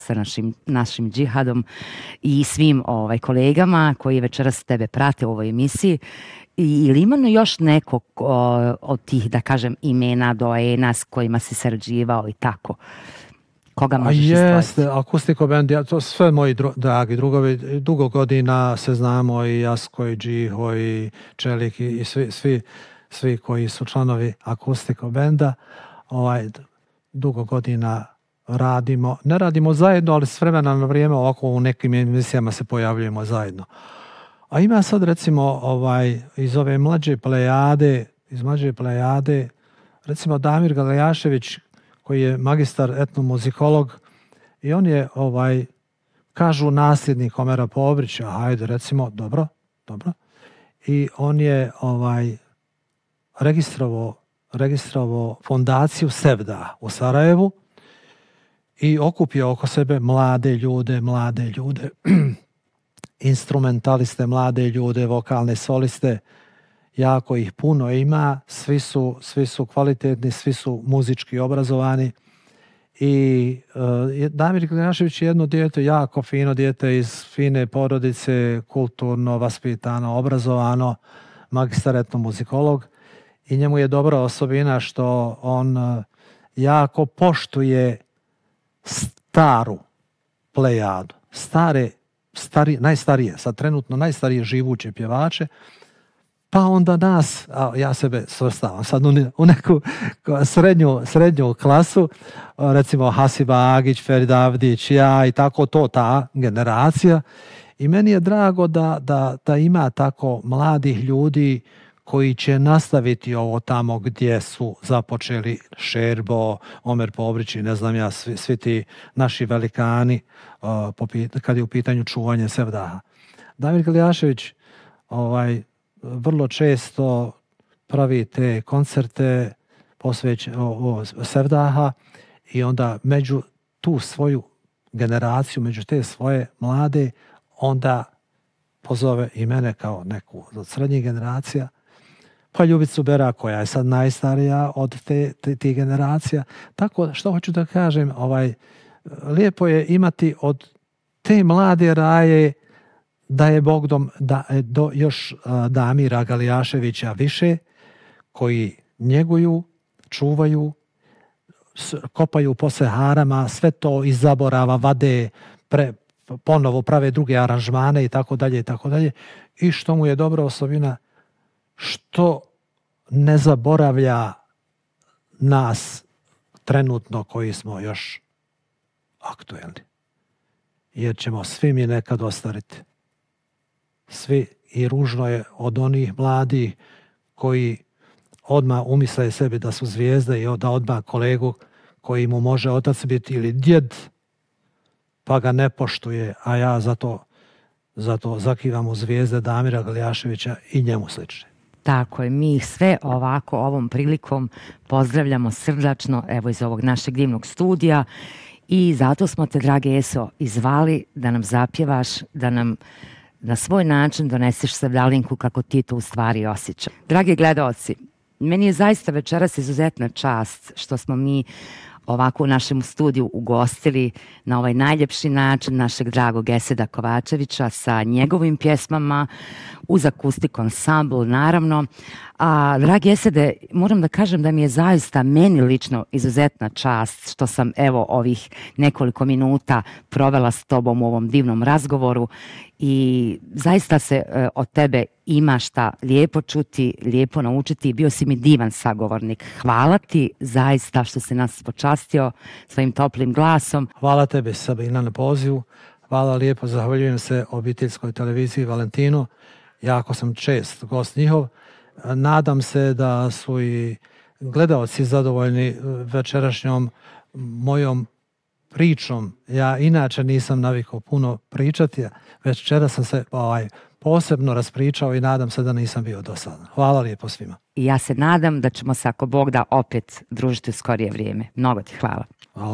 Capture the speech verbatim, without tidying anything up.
sa našim, našim džihadom i svim ovaj, kolegama koji večeras tebe prate u ovoj emisiji. I, ili ima još neko o, od tih, da kažem, imena, doena s kojima si sarađivao i tako? Koga možeš izdvojiti? Jeste, Akustiko bend, ja, to sve moji dro, dragi drugovi, dugo godina se znamo i Jasko i Džiho i Čelik i, i svi, svi, svi koji su članovi Akustiko benda. Ovaj, dugo godina radimo, ne radimo zajedno, ali s vremena na vrijeme ovako u nekim emisijama se pojavljujemo zajedno. A ima sad recimo ovaj, iz ove mlađe plejade, iz mlađe plejade, recimo Damir Galijašević, koji je magistar etnomuzikolog i on je, ovaj, kažu, nasljednik Omera Povrića, hajde recimo, dobro, dobro. I on je ovaj, registrovao, registrovao fondaciju Sevda u Sarajevu i okupio oko sebe mlade ljude, mlade ljude, instrumentaliste, mlade ljude, vokalne soliste, jako ih puno ima, svi su, svi su kvalitetni, svi su muzički obrazovani i uh, Damir Galijašević je jedno dijete, jako fino dijete iz fine porodice, kulturno, vaspitano, obrazovano, magistar etnomuzikolog i njemu je dobra osobina što on uh, jako poštuje staru plejadu, stare, stari, najstarije, sad trenutno najstarije živuće pjevače, pa onda nas, a ja sebe svrstavam sad u neku srednju, srednju klasu, recimo Hasiba Agić, Ferid Avdić, ja i tako to, ta generacija. I meni je drago da, da, da ima tako mladih ljudi koji će nastaviti ovo tamo gdje su započeli Šerbo, Omer Povrić i ne znam ja, svi, svi ti naši velikani uh, kad je u pitanju čuvanje Sevdaha. Damir Galijašević ovaj, vrlo često pravi te koncerte posvećene o, o Sevdaha i onda među tu svoju generaciju, među te svoje mlade, onda pozove i mene kao neku od srednjih generacija, pa Ljubicu Bera koja je sad najstarija od te, te, te generacija. Tako što hoću da kažem, ovaj, lijepo je imati od te mlade raje da je Bogdom da, do još uh, Damira Galijaševića više, koji njeguju, čuvaju, s, kopaju po seharama, sve to iz zaborava vade, pre, ponovo prave druge aranžmane i tako dalje i tako dalje. I što mu je dobra osobina, što ne zaboravlja nas trenutno koji smo još aktuelni. Jer ćemo svi mi nekad ostariti. Svi, i ružno je od onih mladih koji odmah umisle sebi da su zvijezde i da odmah kolegu koji mu može otac biti ili djed, pa ga ne poštuje, a ja zato, zato zakivam u zvijezde Damira Galijaševića i njemu slične. Tako je, mi ih sve ovako ovom prilikom pozdravljamo srdačno, evo iz ovog našeg divnog studija i zato smo te, drage Eso, izvali da nam zapjevaš, da nam na svoj način doneseš sevdalinku kako ti to u stvari osjećaš. Dragi gledaoci, meni je zaista večeras izuzetna čast što smo mi ovako u našem studiju ugostili na ovaj najljepši način našeg dragog Eseda Kovačevića sa njegovim pjesmama uz akustik ansambl, naravno. A, dragi Esede, moram da kažem da mi je zaista meni lično izuzetna čast što sam evo ovih nekoliko minuta provela s tobom u ovom divnom razgovoru i zaista se e, od tebe ima šta lijepo čuti, lijepo naučiti. Bio si mi divan sagovornik. Hvala ti zaista što si nas počastio svojim toplim glasom. Hvala tebi, Sabina, na pozivu. Hvala lijepo, zahvaljujem se obiteljskoj televiziji Valentino. Jako sam čest gost njihov. Nadam se da su i gledaoci zadovoljni večerašnjom mojom pričom. Ja inače nisam navikao puno pričati, večera sam se ovaj, posebno raspričao i nadam se da nisam bio dosadan. Hvala lijepo svima. I ja se nadam da ćemo se, ako Bog da, opet družiti u skorije vrijeme. Mnogo ti hvala.